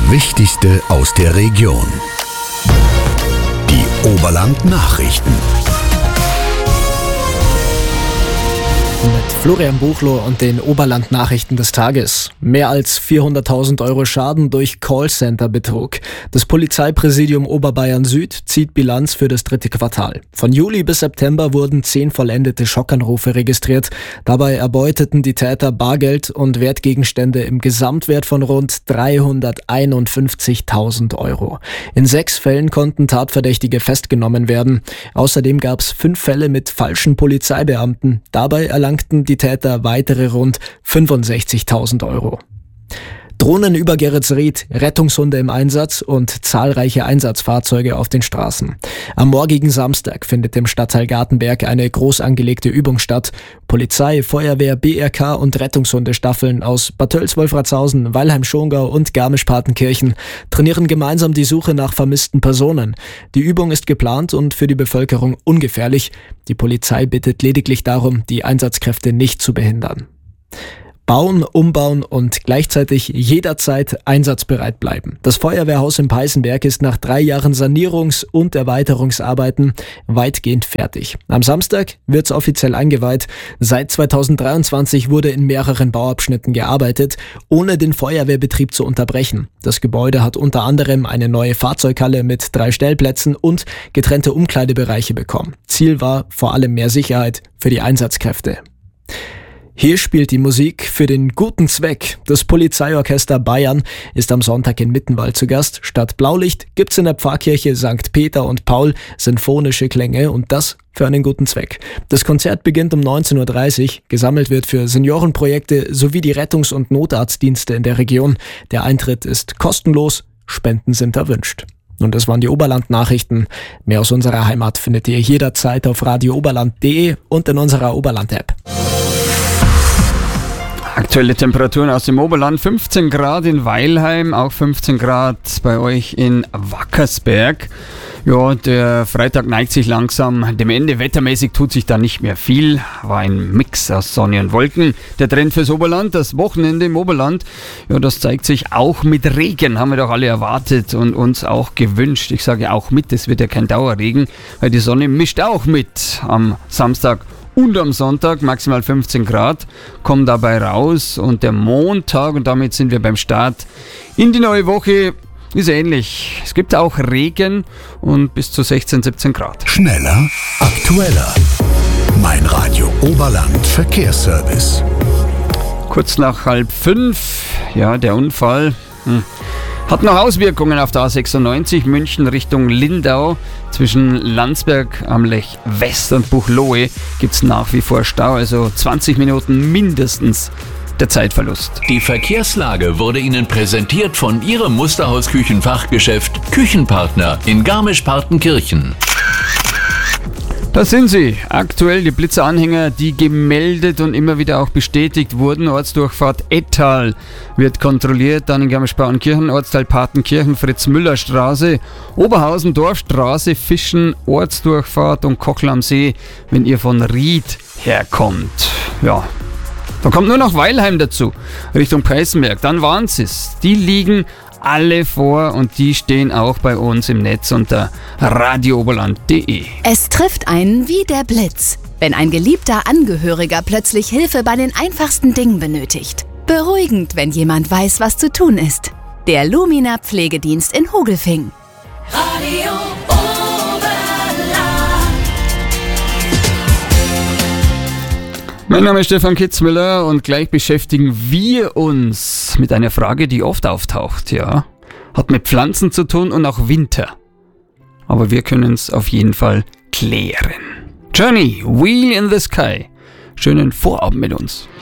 Wichtigste aus der Region. Die Oberland-Nachrichten. Mit Florian Buchloh und den Oberland-Nachrichten des Tages. Mehr als 400.000 Euro Schaden durch Callcenter-Betrug. Das Polizeipräsidium Oberbayern Süd zieht Bilanz für das 3. Quartal. Von Juli bis September wurden 10 vollendete Schockanrufe registriert. Dabei erbeuteten die Täter Bargeld und Wertgegenstände im Gesamtwert von rund 351.000 Euro. In 6 Fällen konnten Tatverdächtige festgenommen werden. Außerdem gab es 5 Fälle mit falschen Polizeibeamten. Dabei erlangten die Täter weitere rund 65.000 Euro. Drohnen über Geretsried, Rettungshunde im Einsatz und zahlreiche Einsatzfahrzeuge auf den Straßen. Am morgigen Samstag findet im Stadtteil Gartenberg eine groß angelegte Übung statt. Polizei, Feuerwehr, BRK und Rettungshundestaffeln aus Bad Tölz, Wolfratshausen, Weilheim-Schongau und Garmisch-Partenkirchen trainieren gemeinsam die Suche nach vermissten Personen. Die Übung ist geplant und für die Bevölkerung ungefährlich. Die Polizei bittet lediglich darum, die Einsatzkräfte nicht zu behindern. Bauen, umbauen und gleichzeitig jederzeit einsatzbereit bleiben. Das Feuerwehrhaus im Peißenberg ist nach 3 Jahren Sanierungs- und Erweiterungsarbeiten weitgehend fertig. Am Samstag wird's offiziell eingeweiht. Seit 2023 wurde in mehreren Bauabschnitten gearbeitet, ohne den Feuerwehrbetrieb zu unterbrechen. Das Gebäude hat unter anderem eine neue Fahrzeughalle mit 3 Stellplätzen und getrennte Umkleidebereiche bekommen. Ziel war vor allem mehr Sicherheit für die Einsatzkräfte. Hier spielt die Musik für den guten Zweck. Das Polizeiorchester Bayern ist am Sonntag in Mittenwald zu Gast. Statt Blaulicht gibt's in der Pfarrkirche St. Peter und Paul sinfonische Klänge und das für einen guten Zweck. Das Konzert beginnt um 19.30 Uhr. Gesammelt wird für Seniorenprojekte sowie die Rettungs- und Notarztdienste in der Region. Der Eintritt ist kostenlos, Spenden sind erwünscht. Und das waren die Oberland-Nachrichten. Mehr aus unserer Heimat findet ihr jederzeit auf radiooberland.de und in unserer Oberland-App. Aktuelle Temperaturen aus dem Oberland, 15 Grad in Weilheim, auch 15 Grad bei euch in Wackersberg. Ja, der Freitag neigt sich langsam dem Ende. Wettermäßig tut sich da nicht mehr viel. War ein Mix aus Sonne und Wolken. Der Trend fürs Oberland, das Wochenende im Oberland, ja, das zeigt sich auch mit Regen. Haben wir doch alle erwartet und uns auch gewünscht. Ich sage auch mit, es wird ja kein Dauerregen, weil die Sonne mischt auch mit am Samstag. Und am Sonntag maximal 15 Grad kommen dabei raus und der Montag, und damit sind wir beim Start in die neue Woche, ist ähnlich. Es gibt auch Regen und bis zu 16, 17 Grad. Schneller, aktueller. Mein Radio Oberland Verkehrsservice. Kurz nach 4:30, ja, der Unfall hat noch Auswirkungen auf der A96 München Richtung Lindau. Zwischen Landsberg am Lech West und Buchloe gibt es nach wie vor Stau, also 20 Minuten mindestens der Zeitverlust. Die Verkehrslage wurde Ihnen präsentiert von Ihrem Musterhaus-Küchenfachgeschäft Küchenpartner in Garmisch-Partenkirchen. Das sind sie. Aktuell die Blitzeranhänger, die gemeldet und immer wieder auch bestätigt wurden. Ortsdurchfahrt Ettal wird kontrolliert, dann in Garmisch-Partenkirchen, Ortsteil Partenkirchen, Fritz-Müller-Straße, Oberhausen, Dorfstraße, Fischen, Ortsdurchfahrt und Kochel am See, wenn ihr von Ried herkommt. Ja, da kommt nur noch Weilheim dazu, Richtung Peißenberg. Dann waren sie es. Die liegen alle vor und die stehen auch bei uns im Netz unter radiooberland.de. Es trifft einen wie der Blitz, wenn ein geliebter Angehöriger plötzlich Hilfe bei den einfachsten Dingen benötigt. Beruhigend, wenn jemand weiß, was zu tun ist. Der Lumina Pflegedienst in Hogelfing. Radio Oberland. Mein Name ist Stefan Kitzmüller und gleich beschäftigen wir uns mit einer Frage, die oft auftaucht. Ja, hat mit Pflanzen zu tun und auch Winter. Aber wir können es auf jeden Fall klären. Journey, Wheel in the Sky. Schönen Vorabend mit uns.